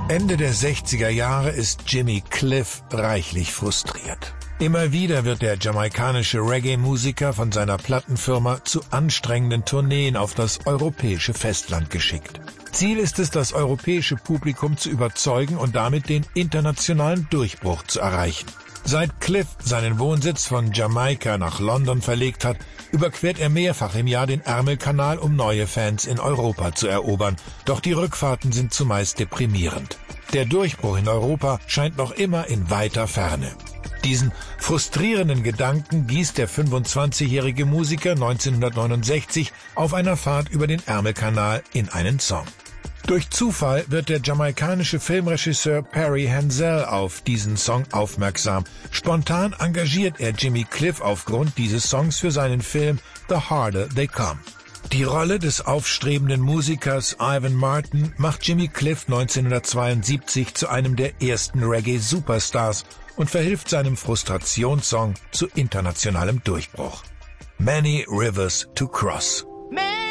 Ende der 60er Jahre ist Jimmy Cliff reichlich frustriert. Immer wieder wird der jamaikanische Reggae-Musiker von seiner Plattenfirma zu anstrengenden Tourneen auf das europäische Festland geschickt. Ziel ist es, das europäische Publikum zu überzeugen und damit den internationalen Durchbruch zu erreichen. Seit Cliff seinen Wohnsitz von Jamaika nach London verlegt hat, überquert er mehrfach im Jahr den Ärmelkanal, um neue Fans in Europa zu erobern. Doch die Rückfahrten sind zumeist deprimierend. Der Durchbruch in Europa scheint noch immer in weiter Ferne. Diesen frustrierenden Gedanken gießt der 25-jährige Musiker 1969 auf einer Fahrt über den Ärmelkanal in einen Song. Durch Zufall wird der jamaikanische Filmregisseur Perry Hensel auf diesen Song aufmerksam. Spontan engagiert er Jimmy Cliff aufgrund dieses Songs für seinen Film The Harder They Come. Die Rolle des aufstrebenden Musikers Ivan Martin macht Jimmy Cliff 1972 zu einem der ersten Reggae-Superstars und verhilft seinem Frustrationssong zu internationalem Durchbruch. Many Rivers to Cross.